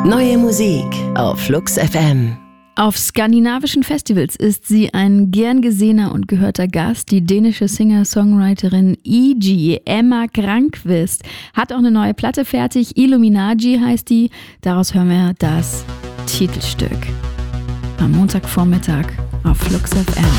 Neue Musik auf Flux FM. Auf skandinavischen Festivals ist sie ein gern gesehener und gehörter Gast. Die dänische Singer-Songwriterin E.G. Emma Granqvist hat auch eine neue Platte fertig. Illuminati heißt die. Daraus hören wir das Titelstück. Am Montagvormittag auf Flux FM.